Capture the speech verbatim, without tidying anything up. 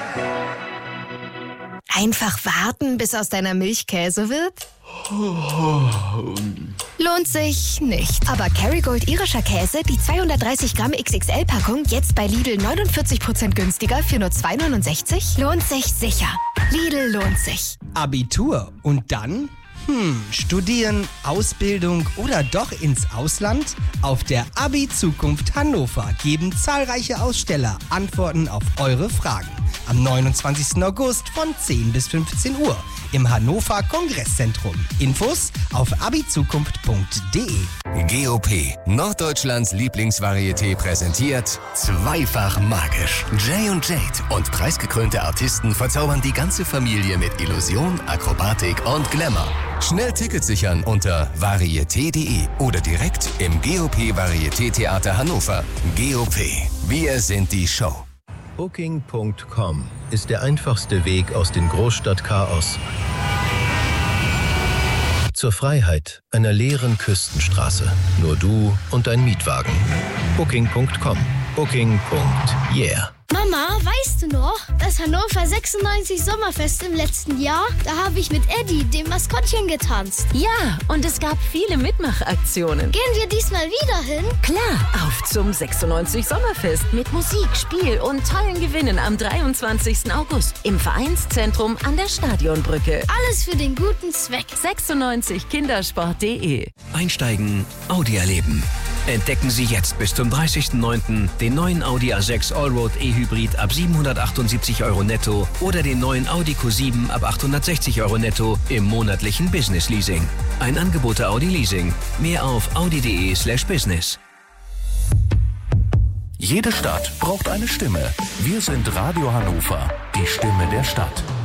Einfach warten, bis aus deiner Milch Käse wird? Lohnt sich nicht. Aber Kerrygold irischer Käse, die zweihundertdreißig Gramm X X L-Packung, jetzt bei Lidl neunundvierzig Prozent günstiger für nur zwei neunundsechzig? Lohnt sich sicher. Lidl lohnt sich. Abitur. Und dann? Hm, studieren, Ausbildung oder doch ins Ausland? Auf der Abi-Zukunft Hannover geben zahlreiche Aussteller Antworten auf eure Fragen. Am neunundzwanzigsten August von zehn bis fünfzehn Uhr im Hannover Kongresszentrum. Infos auf abizukunft punkt de. G O P, Norddeutschlands Lieblingsvarieté, präsentiert Zweifach magisch. Jay und Jade und preisgekrönte Artisten verzaubern die ganze Familie mit Illusion, Akrobatik und Glamour. Schnell Tickets sichern unter varieté punkt de oder direkt im G O P Varieté Theater Hannover. G O P, wir sind die Show. Booking punkt com ist der einfachste Weg aus dem Großstadtchaos zur Freiheit einer leeren Küstenstraße. Nur du und dein Mietwagen. Booking punkt com. Booking. Yeah. Mama, weißt du noch, das Hannover sechsundneunzig Sommerfest im letzten Jahr? Da habe ich mit Eddie, dem Maskottchen, getanzt. Ja, und es gab viele Mitmachaktionen. Gehen wir diesmal wieder hin? Klar, auf zum sechsundneunzig Sommerfest mit Musik, Spiel und tollen Gewinnen am dreiundzwanzigsten August im Vereinszentrum an der Stadionbrücke. Alles für den guten Zweck. sechsundneunzig kindersport punkt de. Einsteigen, Audi erleben. Entdecken Sie jetzt bis zum dreißigsten neunten den neuen Audi A sechs Allroad E-Hybrid ab siebenhundertachtundsiebzig Euro netto oder den neuen Audi Q sieben ab achthundertsechzig Euro netto im monatlichen Business Leasing. Ein Angebot der Audi Leasing. Mehr auf audi punkt de slash business. Jede Stadt braucht eine Stimme. Wir sind Radio Hannover, die Stimme der Stadt.